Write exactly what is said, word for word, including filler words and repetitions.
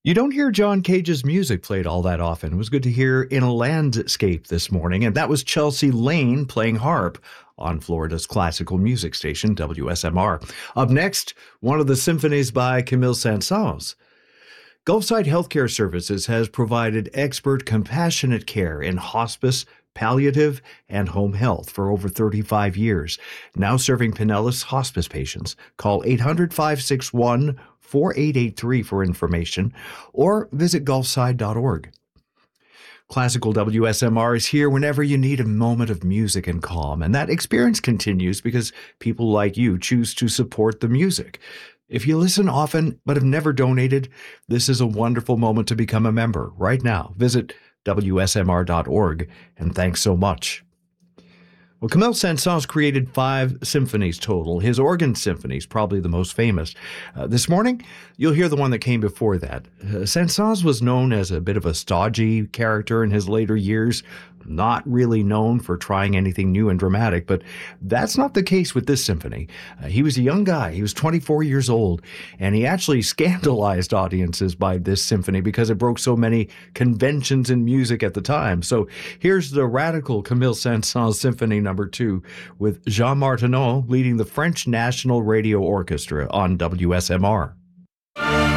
You don't hear John Cage's music played all that often. It was good to hear In a Landscape this morning, and that was Chelsea Lane playing harp on Florida's classical music station, W S M R. Up next, one of the symphonies by Camille Saint-Saëns. Gulfside Healthcare Services has provided expert, compassionate care in hospice, palliative, and home health for over thirty-five years. Now serving Pinellas hospice patients. Call eight hundred, five six one, four eight eight three for information or visit gulfside dot org. Classical W S M R is here whenever you need a moment of music and calm, and that experience continues because people like you choose to support the music. If you listen often but have never donated, this is a wonderful moment to become a member right now. Visit W S M R dot org, and thanks so much. Well, Camille Saint-Saëns created five symphonies total. His organ symphony is probably the most famous. Uh, this morning, you'll hear the one that came before that. Uh, Saint-Saëns was known as a bit of a stodgy character in his later years, not really known for trying anything new and dramatic, but that's not the case with this symphony. Uh, he was a young guy. He was twenty-four years old, and he actually scandalized audiences by this symphony because it broke so many conventions in music at the time. So here's the radical Camille Saint-Saëns Symphony Number Two with Jean Martineau leading the French National Radio Orchestra on W S M R.